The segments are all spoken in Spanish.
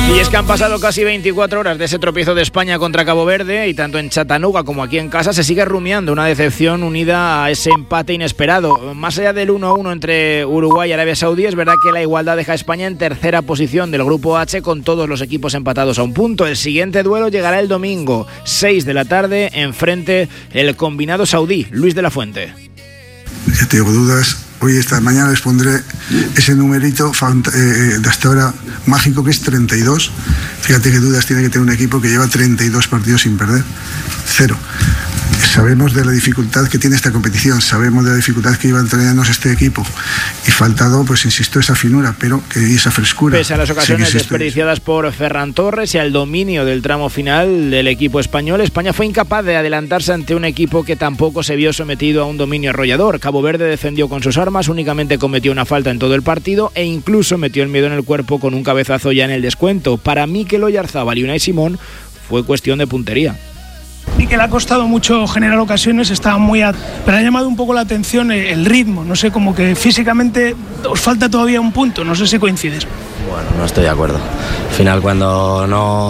Y es que han pasado casi 24 horas de ese tropiezo de España contra Cabo Verde y tanto en Chattanooga como aquí en casa se sigue rumiando una decepción unida a ese empate inesperado. Más allá del 1-1 entre Uruguay y Arabia Saudí, es verdad que la igualdad deja a España en tercera posición del grupo H con todos los equipos empatados a un punto. El siguiente duelo llegará el domingo, 6 de la tarde, enfrente el combinado saudí, Luis de la Fuente. Ya tengo dudas. Hoy, esta mañana, les pondré ese numerito de hasta ahora mágico, que es 32. Fíjate qué dudas tiene que tener un equipo que lleva 32 partidos sin perder. 0. Sabemos de la dificultad que tiene esta competición, sabemos de la dificultad que iba a entrenarnos este equipo. Y faltado, pues insisto, esa finura, pero y esa frescura. Pese a las ocasiones desperdiciadas por Ferran Torres y al dominio del tramo final del equipo español, España fue incapaz de adelantarse ante un equipo que tampoco se vio sometido a un dominio arrollador. Cabo Verde defendió con sus armas, únicamente cometió una falta en todo el partido e incluso metió el miedo en el cuerpo con un cabezazo ya en el descuento. Para Mikel Oyarzabal y Unai Simón fue cuestión de puntería. Y que le ha costado mucho generar ocasiones, estaba pero ha llamado un poco la atención el ritmo, no sé, como que físicamente os falta todavía un punto, no sé si coincides. Bueno, no estoy de acuerdo. Al final, cuando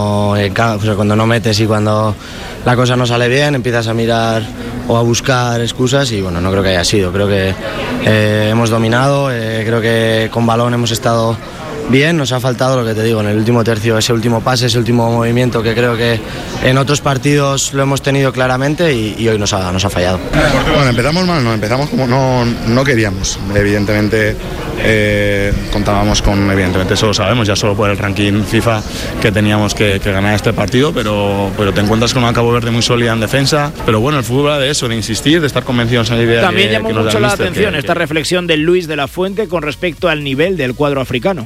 no metes y cuando la cosa no sale bien, empiezas a mirar o a buscar excusas y bueno, no creo que haya sido. Creo que hemos dominado, creo que con balón hemos estado bien, nos ha faltado lo que te digo en el último tercio, ese último pase, ese último movimiento que creo que en otros partidos lo hemos tenido claramente y hoy nos ha fallado. Bueno, empezamos mal, empezamos como no queríamos, evidentemente contábamos con, evidentemente eso lo sabemos, ya solo por el ranking FIFA que teníamos que ganar este partido, pero te encuentras con una Cabo Verde muy sólida en defensa, pero bueno, el fútbol va de eso, de insistir, de estar convencidos en la idea. También llamó mucho la atención esta reflexión de Luis de la Fuente con respecto al nivel del cuadro africano.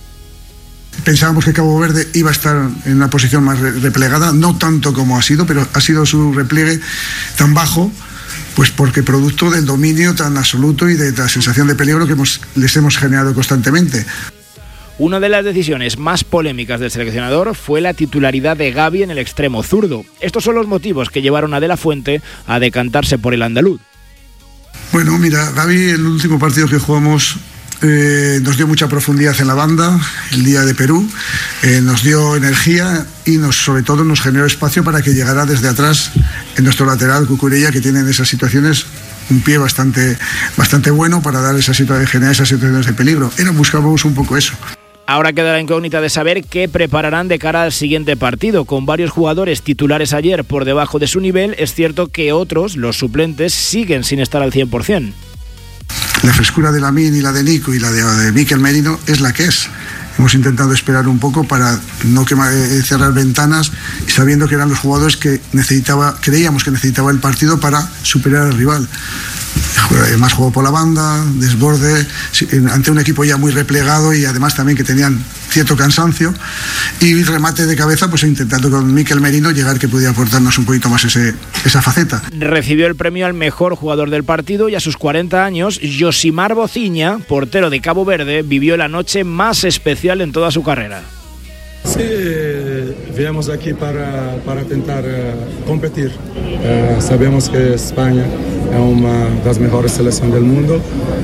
Pensábamos que Cabo Verde iba a estar en una posición más replegada, no tanto como ha sido, pero ha sido su repliegue tan bajo, pues porque producto del dominio tan absoluto y de la sensación de peligro que les hemos generado constantemente. Una de las decisiones más polémicas del seleccionador fue la titularidad de Gavi en el extremo zurdo. Estos son los motivos que llevaron a De la Fuente a decantarse por el andaluz. Bueno, mira, Gavi, el último partido que jugamos nos dio mucha profundidad en la banda, el día de Perú, nos dio energía y sobre todo nos generó espacio para que llegara desde atrás en nuestro lateral Cucurella, que tiene en esas situaciones un pie bastante bueno para dar generar esas situaciones de peligro. Buscábamos un poco eso. Ahora queda la incógnita de saber qué prepararán de cara al siguiente partido. Con varios jugadores titulares ayer por debajo de su nivel, es cierto que otros, los suplentes, siguen sin estar al 100%. La frescura de Lamine y la de Nico y la de Mikel Merino es la que es. Hemos intentado esperar un poco para no cerrar ventanas, y sabiendo que eran los jugadores que creíamos que necesitaba el partido para superar al rival. Más juego por la banda, desborde, ante un equipo ya muy replegado y además también que tenían cierto cansancio, y remate de cabeza, pues intentando con Mikel Merino llegar, que podía aportarnos un poquito más esa faceta. Recibió el premio al mejor jugador del partido y a sus 40 años, Josimar Bociña, portero de Cabo Verde, vivió la noche más especial en toda su carrera. Sí, viemos aquí para intentar competir. Sabemos que España es una de las mejores selecciones del mundo,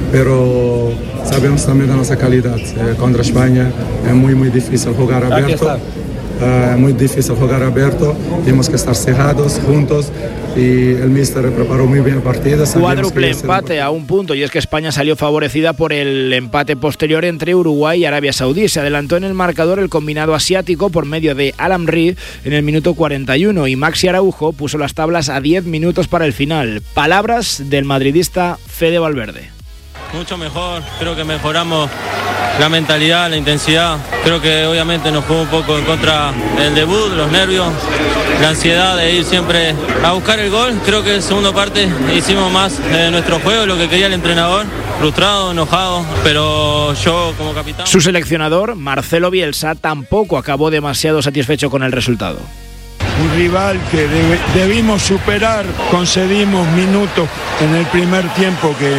pero sabemos también de nuestra calidad. Contra España es muy difícil jugar abierto. Muy difícil jugar abierto, tenemos que estar cerrados, juntos, y el míster preparó muy bien el partido. Cuádruple empate a un punto, y es que España salió favorecida por el empate posterior entre Uruguay y Arabia Saudí. Se adelantó en el marcador el combinado asiático por medio de Alam Reed en el minuto 41 y Maxi Araujo puso las tablas a 10 minutos para el final. Palabras del madridista Fede Valverde. Mucho mejor, creo que mejoramos la mentalidad, la intensidad. Creo que obviamente nos jugó un poco en contra el debut, los nervios, la ansiedad de ir siempre a buscar el gol. Creo que en segunda parte hicimos más de nuestro juego, lo que quería el entrenador. Frustrado, enojado, pero yo como capitán... Su seleccionador, Marcelo Bielsa, tampoco acabó demasiado satisfecho con el resultado. Un rival que debimos superar, concedimos minutos en el primer tiempo que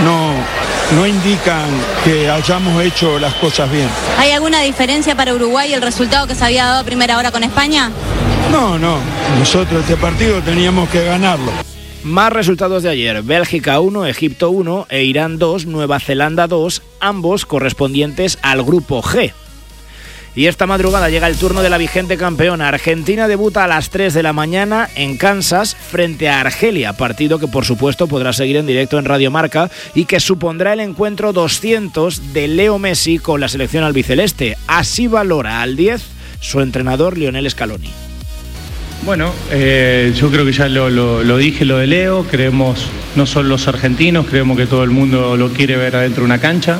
no indican que hayamos hecho las cosas bien. ¿Hay alguna diferencia para Uruguay el resultado que se había dado a primera hora con España? No, nosotros este partido teníamos que ganarlo. Más resultados de ayer: Bélgica 1, Egipto 1 e Irán 2, Nueva Zelanda 2, ambos correspondientes al grupo G. Y esta madrugada llega el turno de la vigente campeona. Argentina debuta a las 3 de la mañana en Kansas frente a Argelia, partido que por supuesto podrá seguir en directo en Radio Marca y que supondrá el encuentro 200 de Leo Messi con la selección albiceleste. Así valora al 10 su entrenador Lionel Scaloni. Bueno, yo creo que ya lo dije, lo de Leo. Creemos, no solo los argentinos, creemos que todo el mundo lo quiere ver adentro de una cancha.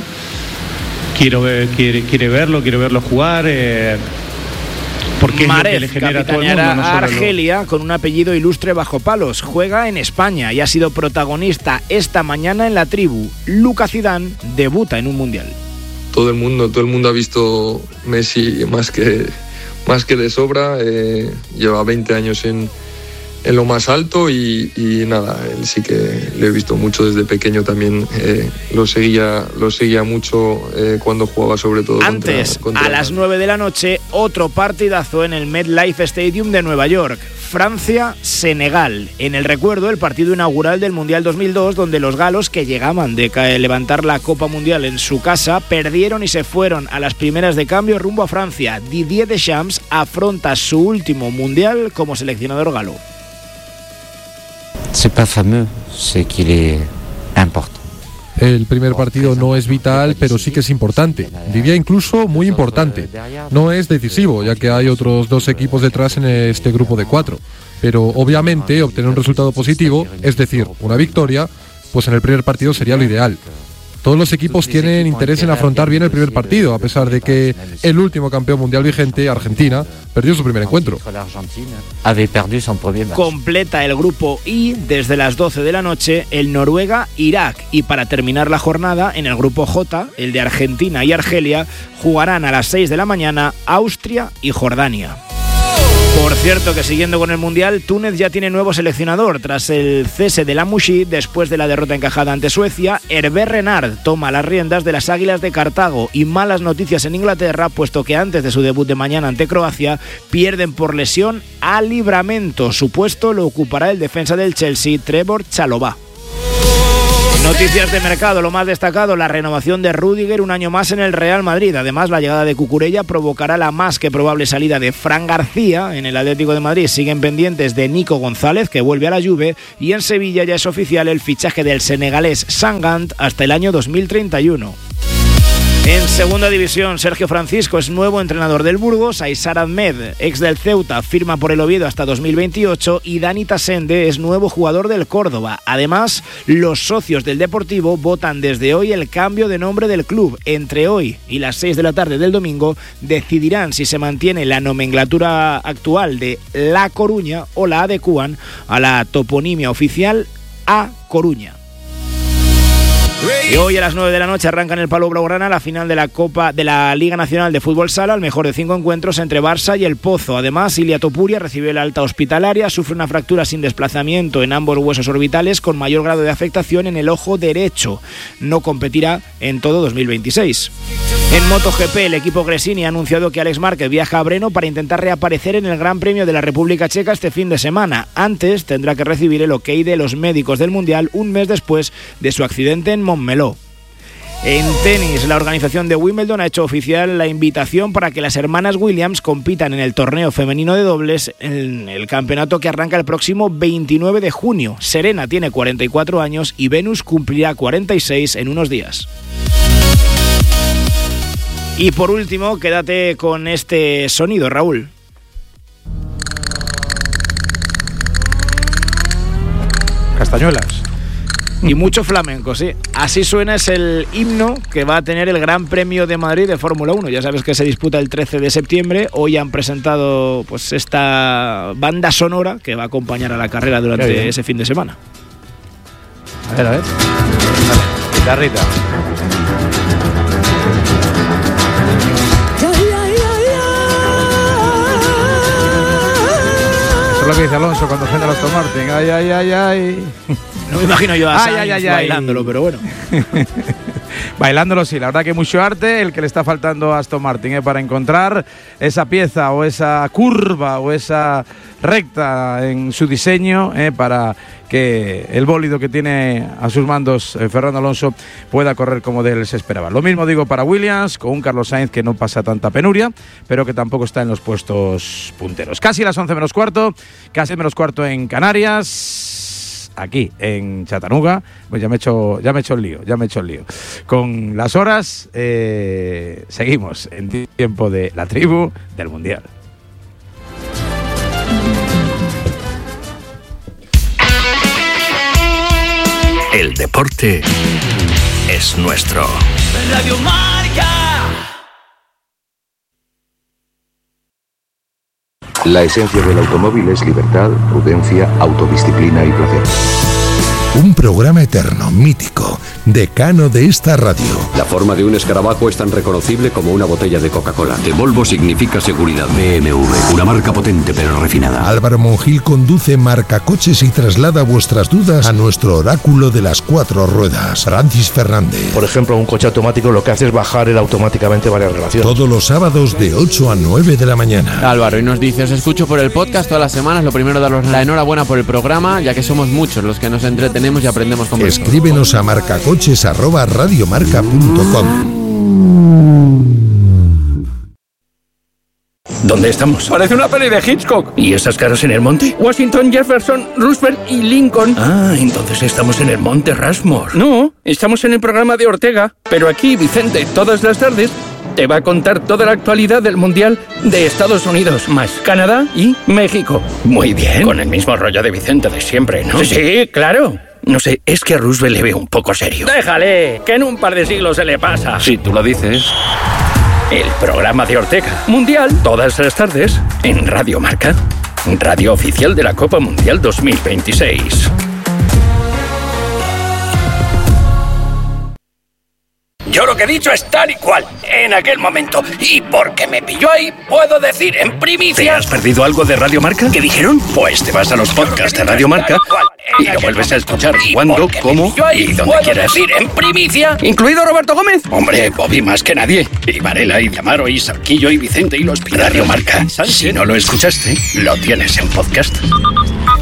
Quiere verlo jugar. Porque Marez es lo que le genera a todo el mundo. A Argelia con un apellido ilustre bajo palos. Juega en España y ha sido protagonista esta mañana en La Tribu. Luka Zidane debuta en un mundial. Todo el mundo ha visto Messi más que de sobra. Lleva 20 años en lo más alto y nada, él sí que le he visto mucho desde pequeño también. Lo seguía mucho cuando jugaba, sobre todo antes, contra a las 9 de la noche, otro partidazo en el MetLife Stadium de Nueva York. Francia-Senegal. En el recuerdo, el partido inaugural del Mundial 2002, donde los galos, que llegaban de levantar la Copa Mundial en su casa, perdieron y se fueron a las primeras de cambio rumbo a Francia. Didier Deschamps afronta su último Mundial como seleccionador galo. C'est pas fameux, c'est qu'il est important. El primer partido no es vital, pero sí que es importante. Diría incluso muy importante. No es decisivo, ya que hay otros 2 equipos detrás en este grupo de 4. Pero obviamente obtener un resultado positivo, es decir, una victoria, pues en el primer partido sería lo ideal. Todos los equipos tienen interés en afrontar bien el primer partido, a pesar de que el último campeón mundial vigente, Argentina, perdió su primer encuentro. Completa el grupo I desde las 12 de la noche el Noruega-Irak. Y para terminar la jornada, en el grupo J, el de Argentina y Argelia, jugarán a las 6 de la mañana Austria y Jordania. Por cierto, que siguiendo con el Mundial, Túnez ya tiene nuevo seleccionador. Tras el cese de Lamouchi, después de la derrota encajada ante Suecia, Hervé Renard toma las riendas de las Águilas de Cartago. Y malas noticias en Inglaterra, puesto que antes de su debut de mañana ante Croacia, pierden por lesión a Livramento. Su puesto lo ocupará el defensa del Chelsea, Trevor Chalobah. Noticias de mercado, lo más destacado, la renovación de Rüdiger un año más en el Real Madrid. Además, la llegada de Cucurella provocará la más que probable salida de Fran García. En el Atlético de Madrid siguen pendientes de Nico González, que vuelve a la Juve, y en Sevilla ya es oficial el fichaje del senegalés Sangant hasta el año 2031. En segunda división, Sergio Francisco es nuevo entrenador del Burgos, Aysar Ahmed, ex del Ceuta, firma por el Oviedo hasta 2028 y Dani Tasende es nuevo jugador del Córdoba. Además, los socios del Deportivo votan desde hoy el cambio de nombre del club. Entre hoy y las 6 de la tarde del domingo decidirán si se mantiene la nomenclatura actual de La Coruña o la adecúan a la toponimia oficial A Coruña. Y hoy a las 9 de la noche arranca en el Palau Blaugrana la final de la Copa de la Liga Nacional de Fútbol Sala, el mejor de 5 encuentros entre Barça y El Pozo. Además, Ilia Topuria recibe la alta hospitalaria, sufre una fractura sin desplazamiento en ambos huesos orbitales con mayor grado de afectación en el ojo derecho. No competirá en todo 2026. En MotoGP, el equipo Gresini ha anunciado que Alex Márquez viaja a Brno para intentar reaparecer en el Gran Premio de la República Checa este fin de semana. Antes tendrá que recibir el ok de los médicos del Mundial un mes después de su accidente en Montmeló. En tenis, la organización de Wimbledon ha hecho oficial la invitación para que las hermanas Williams compitan en el torneo femenino de dobles en el campeonato que arranca el próximo 29 de junio. Serena tiene 44 años y Venus cumplirá 46 en unos días. Y por último, quédate con este sonido, Raúl. Castañuelas. Y mucho flamenco, sí. Así suena, es el himno que va a tener el Gran Premio de Madrid de Fórmula 1. Ya sabes que se disputa el 13 de septiembre. Hoy han presentado pues esta banda sonora que va a acompañar a la carrera durante ese fin de semana. A ver. Guitarrita. es lo que dice Alonso cuando frena a Aston Martin. Ay, ay, ay, ay. No me imagino yo a Sainz bailándolo, pero bueno. Bailándolo sí, la verdad que mucho arte el que le está faltando a Aston Martin para encontrar esa pieza o esa curva o esa recta en su diseño para que el bólido que tiene a sus mandos Fernando Alonso pueda correr como de él se esperaba. Lo mismo digo para Williams, con un Carlos Sainz que no pasa tanta penuria, pero que tampoco está en los puestos punteros. Casi las 11 menos cuarto, casi menos cuarto en Canarias, aquí en Chattanooga. Pues ya me he hecho el lío. Con las horas seguimos en tiempo de la tribu del Mundial. El deporte es nuestro. Radio Marca. La esencia del automóvil es libertad, prudencia, autodisciplina y placer. Un programa eterno, mítico, decano de esta radio. La forma de un escarabajo es tan reconocible como una botella de Coca-Cola. De Volvo significa seguridad. BMW, una marca potente pero refinada. Álvaro Monjil conduce Marcacoches y traslada vuestras dudas a nuestro oráculo de las 4 ruedas, Francis Fernández. Por ejemplo, un coche automático lo que hace es bajar él automáticamente varias relaciones. Todos los sábados de 8 a 9 de la mañana. Álvaro, y nos dice, os escucho por el podcast todas las semanas. Lo primero, daros la enhorabuena por el programa, ya que somos muchos los que nos entretenemos y aprendemos con vosotros. Escríbenos a marcacoches@radiomarca.com. ¿Dónde estamos? Parece una peli de Hitchcock. ¿Y esas caras en el monte? Washington, Jefferson, Roosevelt y Lincoln. Ah, entonces estamos en el monte Rushmore. No, estamos en el programa de Ortega. Pero aquí, Vicente, todas las tardes te va a contar toda la actualidad del Mundial de Estados Unidos, más Canadá y México. Muy bien. Con el mismo rollo de Vicente de siempre, ¿no? Sí, claro. No sé, es que a Roosevelt le veo un poco serio. Déjale, que en un par de siglos se le pasa. Si tú lo dices. El programa de Ortega. Mundial, todas las tardes, en Radio Marca. Radio oficial de la Copa Mundial 2026. Yo lo que he dicho es tal y cual, en aquel momento. Y porque me pilló ahí, puedo decir en primicia... ¿Te has perdido algo de Radio Marca? ¿Qué dijeron? Pues te vas a los podcasts de Radio Marca y lo vuelves a escuchar cuando, cómo y donde quieras. Decir en primicia, ¿incluido Roberto Gómez? Hombre, Bobby más que nadie. Y Varela, y Amaro, y Sarquillo, y Vicente, y los Pilar. Radio Marca. Si no lo escuchaste, lo tienes en podcast.